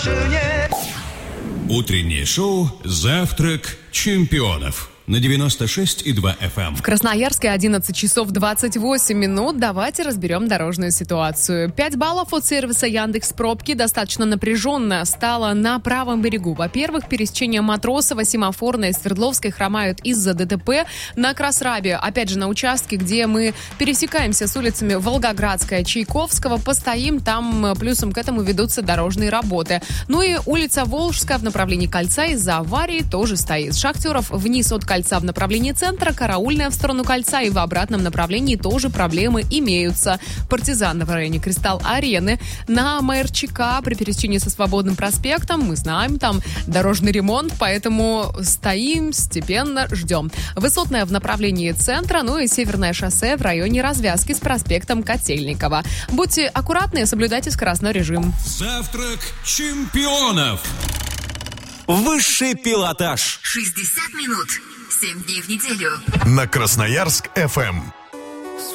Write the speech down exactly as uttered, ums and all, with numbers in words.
Утреннее шоу «Завтрак чемпионов» на девяносто шесть и два эф эм. В Красноярске одиннадцать часов двадцать восемь минут. Давайте разберем дорожную ситуацию. пять баллов от сервиса Яндекс.Пробки. Достаточно напряженно стало на правом берегу. Во-первых, пересечение Матросова, Семафорная, Свердловской хромают из-за ДТП. На Красрабе, опять же, на участке, где мы пересекаемся с улицами Волгоградская, Чайковского, постоим. Там плюсом к этому ведутся дорожные работы. Ну и улица Волжская в направлении Кольца из-за аварии тоже стоит. С Шахтеров вниз от Кольца в направлении центра, Караульная в сторону Кольца и в обратном направлении тоже проблемы имеются. Партизан в районе Кристалл-арены. На МРЧК при пересечении со Свободным проспектом, мы знаем, там дорожный ремонт, поэтому стоим, степенно ждем. Высотная в направлении центра, ну и Северное шоссе в районе развязки с проспектом Котельникова. Будьте аккуратны и соблюдайте скоростной режим. Завтрак чемпионов. Высший пилотаж. шестьдесят минут. семь дней в неделю. На Красноярск эф эм.